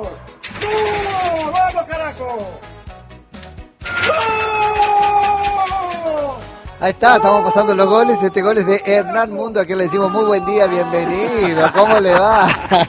¡No! ¡Vamos, carajo! ¡No! Ahí está, estamos pasando los goles. Este gol es de Hernán Mundo, a quien le decimos muy buen día, bienvenido. ¿Cómo le va?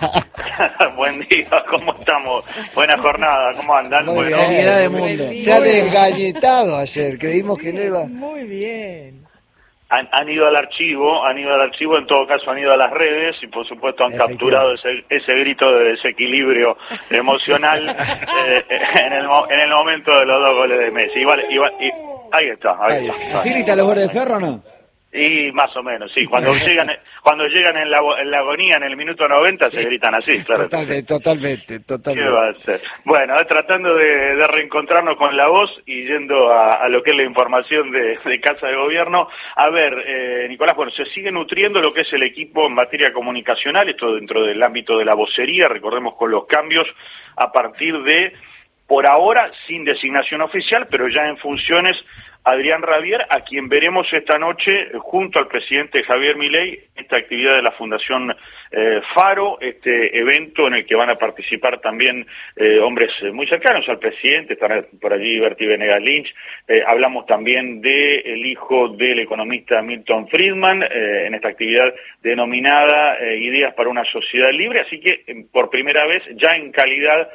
Buen día, ¿cómo estamos? Buena jornada, ¿cómo andan? Muy Bueno, bien. Seriedad de mundo. Se ha desgañetado ayer, creímos que no iba. Muy bien. han ido al archivo, en todo caso han ido a las redes y por supuesto han capturado ese grito de desequilibrio emocional en el momento de los 2 goles de Messi. Y ahí está. ¿Así gritan los goles de Ferro o no? Y más o menos, sí. Cuando llegan en la agonía en el minuto 90 se gritan así, claro. Totalmente. ¿Qué va a ser? Bueno, tratando de reencontrarnos con la voz y yendo a lo que es la información de Casa de Gobierno. A ver, Nicolás, bueno, se sigue nutriendo lo que es el equipo en materia comunicacional, esto dentro del ámbito de la vocería, recordemos con los cambios a partir de, por ahora, sin designación oficial, pero ya en funciones, Adrián Rabier, a quien veremos esta noche junto al presidente Javier Milei, esta actividad de la Fundación Faro, este evento en el que van a participar también hombres muy cercanos al presidente, estará por allí Bertie Venegas Lynch, hablamos también del hijo del economista Milton Friedman, en esta actividad denominada Ideas para una Sociedad Libre, así que por primera vez, ya en calidad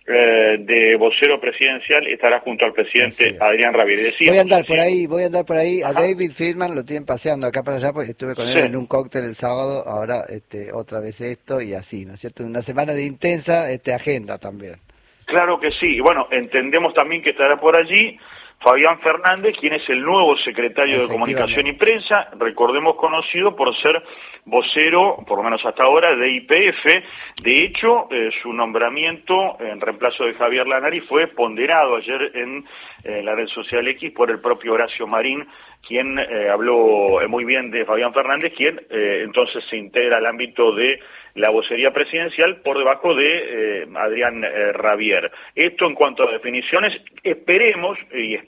de vocero presidencial, estará junto al presidente Adrián Rabier. Voy a andar por ahí. A David Friedman lo tienen paseando acá para allá porque estuve con él en un cóctel el sábado, ahora otra vez esto y así, ¿no es cierto? Una semana de intensa agenda también. Claro que sí. Bueno, entendemos también que estará por allí Fabián Fernández, quien es el nuevo secretario de Comunicación y Prensa, recordemos conocido por ser vocero, por lo menos hasta ahora, de YPF. De hecho, su nombramiento en reemplazo de Javier Lanari fue ponderado ayer en la red social X por el propio Horacio Marín, quien habló muy bien de Fabián Fernández, quien entonces se integra al ámbito de la vocería presidencial por debajo de Adrián Rabier. Esto en cuanto a definiciones, esperamos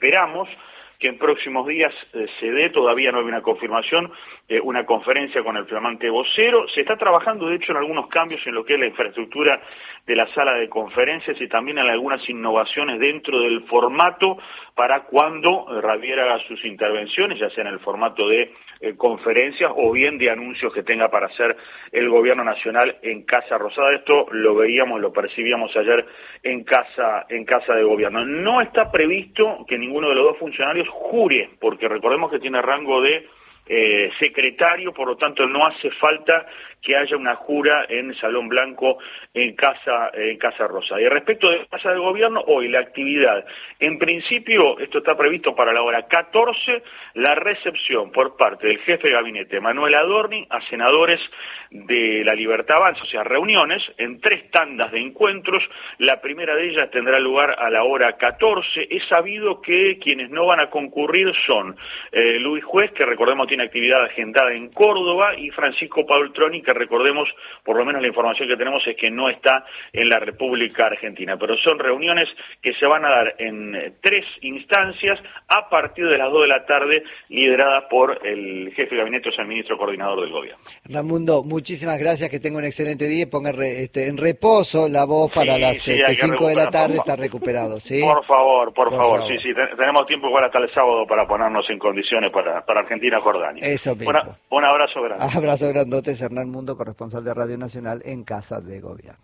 que en próximos días se dé, todavía no hay una confirmación, una conferencia con el flamante vocero. Se está trabajando, de hecho, en algunos cambios en lo que es la infraestructura de la sala de conferencias y también en algunas innovaciones dentro del formato para cuando Rabier haga sus intervenciones, ya sea en el formato de conferencias o bien de anuncios que tenga para hacer el gobierno nacional en Casa Rosada. Esto lo veíamos, lo percibíamos ayer en Casa de Gobierno. No está previsto que ninguno de los 2 funcionarios jure, porque recordemos que tiene rango de secretario, por lo tanto no hace falta que haya una jura en Salón Blanco en Casa Rosada. Y respecto de Casa de Gobierno, hoy la actividad, en principio, esto está previsto para la hora 14, la recepción por parte del jefe de gabinete, Manuel Adorni, a senadores de la Libertad Avanza, o sea, reuniones en 3 tandas de encuentros. La primera de ellas tendrá lugar a la hora 14. Es sabido que quienes no van a concurrir son Luis Juez, que recordemos tiene actividad agendada en Córdoba, y Francisco Paultroni, que recordemos, por lo menos la información que tenemos es que no está en la República Argentina, pero son reuniones que se van a dar en 3 instancias a partir de las 2 de la tarde, lideradas por el jefe de gabinete, o sea, el ministro coordinador del gobierno. Ramundo, muchísimas gracias, que tenga un excelente día y ponga en reposo la voz para las 5 de la tarde, está recuperado, ¿sí? Por favor. Sí, tenemos tiempo igual hasta el sábado para ponernos en condiciones para Argentina-Jordania. Eso mismo. Un abrazo grande. Abrazo grandote, Hernán Mundo, corresponsal de Radio Nacional en Casa de Gobierno.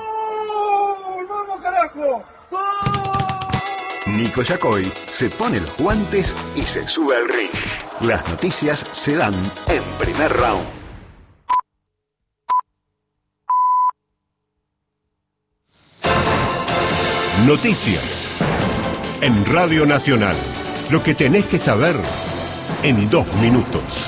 ¡Gol! ¡Vamos, carajo! ¡Gol! Nico Yacoy se pone los guantes y se sube al ring. Las noticias se dan en primer round. Noticias en Radio Nacional. Lo que tenés que saber en 2 minutos.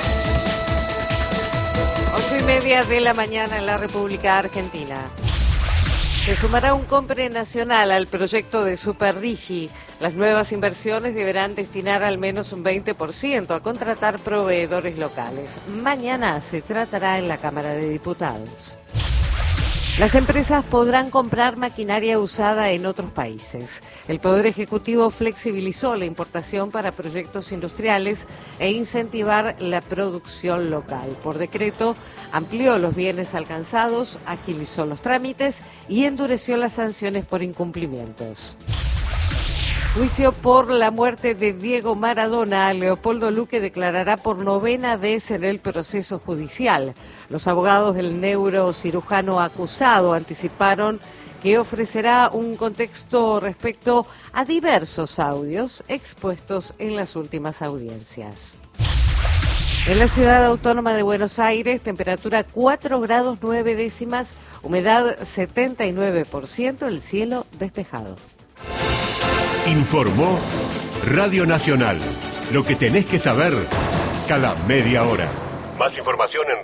8:30 de la mañana en la República Argentina. Se sumará un compre nacional al proyecto de Superrigi. Las nuevas inversiones deberán destinar al menos un 20% a contratar proveedores locales. Mañana se tratará en la Cámara de Diputados. Las empresas podrán comprar maquinaria usada en otros países. El Poder Ejecutivo flexibilizó la importación para proyectos industriales e incentivar la producción local. Por decreto, amplió los bienes alcanzados, agilizó los trámites y endureció las sanciones por incumplimientos. Juicio por la muerte de Diego Maradona. Leopoldo Luque declarará por 9ª vez en el proceso judicial. Los abogados del neurocirujano acusado anticiparon que ofrecerá un contexto respecto a diversos audios expuestos en las últimas audiencias. En la ciudad autónoma de Buenos Aires, temperatura 4 grados 9 décimas, humedad 79%, el cielo despejado. Informó Radio Nacional. Lo que tenés que saber cada media hora. Más información en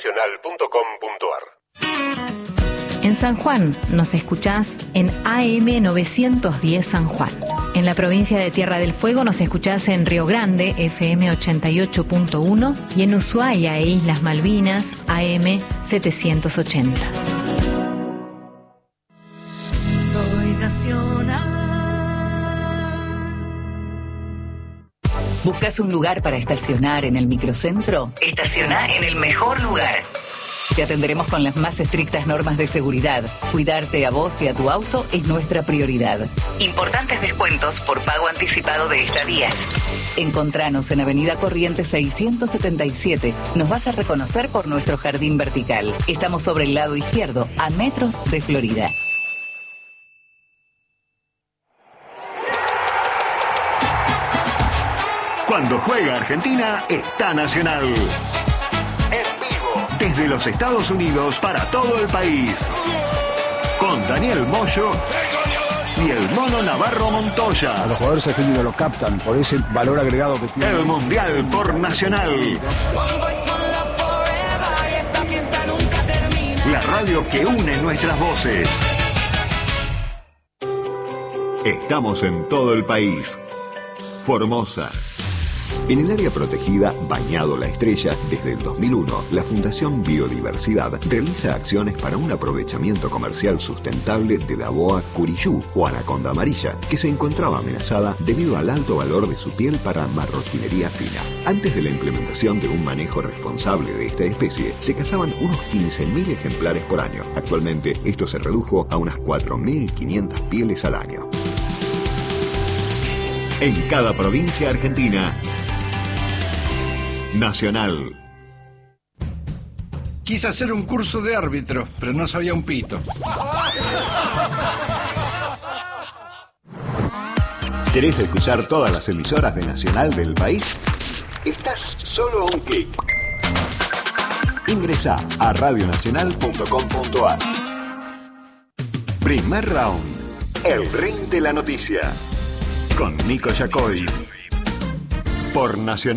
radionacional.com.ar. En San Juan nos escuchás en AM 910 San Juan. En la provincia de Tierra del Fuego nos escuchás en Río Grande, FM 88.1, y en Ushuaia e Islas Malvinas, AM 780. Soy nacional. ¿Buscas un lugar para estacionar en el microcentro? Estaciona en el mejor lugar. Te atenderemos con las más estrictas normas de seguridad. Cuidarte a vos y a tu auto es nuestra prioridad. Importantes descuentos por pago anticipado de estadías. Encontranos en Avenida Corrientes 677. Nos vas a reconocer por nuestro jardín vertical. Estamos sobre el lado izquierdo, a metros de Florida. Cuando juega Argentina, está Nacional. En vivo, desde los Estados Unidos para todo el país. Con Daniel Moyo y el Mono Navarro Montoya. A los jugadores argentinos lo captan por ese valor agregado que tiene. El Mundial por Nacional. La radio que une nuestras voces. Estamos en todo el país. Formosa. En el área protegida Bañado La Estrella, desde el 2001, la Fundación Biodiversidad realiza acciones para un aprovechamiento comercial sustentable de la boa curiyú o anaconda amarilla, que se encontraba amenazada debido al alto valor de su piel para marroquinería fina. Antes de la implementación de un manejo responsable de esta especie, se cazaban unos 15.000 ejemplares por año. Actualmente, esto se redujo a unas 4.500 pieles al año. En cada provincia argentina, Nacional. Quise hacer un curso de árbitro, pero no sabía un pito. ¿Querés escuchar todas las emisoras de Nacional del país? Estás solo a un clic. Ingresá a radionacional.com.ar. Primer round. El ring de la noticia. Con Nico Yacoy. Por Nacional.